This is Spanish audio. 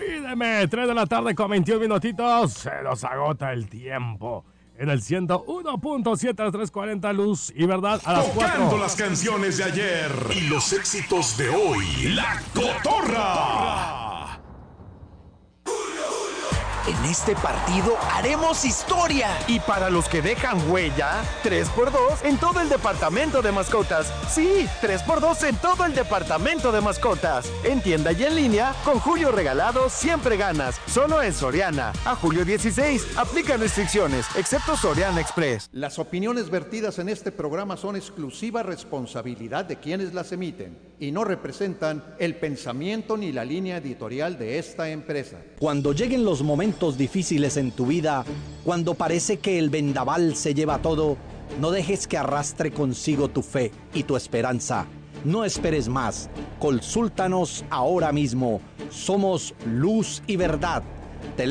Cuídeme, 3 de la tarde con 21 minutitos. Se nos agota el tiempo. En el 101.7 a las 3:40, Luz y Verdad a las 4. Tocando las canciones de ayer y los éxitos de hoy. La Cotorra. En este partido haremos historia. Y para los que dejan huella, 3x2 en todo el departamento de mascotas. Sí, 3x2 en todo el departamento de mascotas. En tienda y en línea, con Julio Regalado siempre ganas. Solo en Soriana. A julio 16. Aplica restricciones, excepto Soriana Express. Las opiniones vertidas en este programa son exclusiva responsabilidad de quienes las emiten y no representan el pensamiento ni la línea editorial de esta empresa. Cuando lleguen los momentos difíciles en tu vida, cuando parece que el vendaval se lleva todo, no dejes que arrastre consigo tu fe y tu esperanza. No esperes más. Consúltanos ahora mismo. Somos Luz y Verdad.